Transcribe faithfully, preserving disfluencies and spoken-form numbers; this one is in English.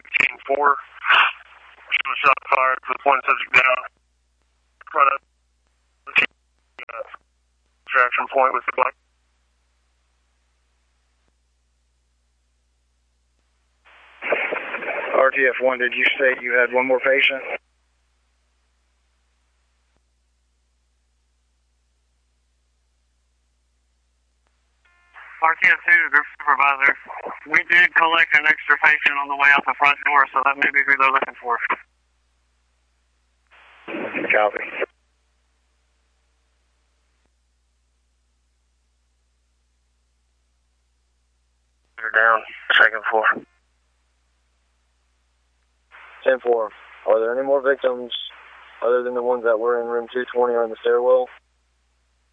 fifteen four. She was shot fired with one subject down. Front of the uh, extraction point with the black. R T F one, did you state you had one more patient? R T F two, group supervisor. We did collect an extra patient on the way out the front door, so that may be who they're looking for. Copy. They're down, second floor. ten four, are there any more victims other than the ones that were in room two twenty or in the stairwell?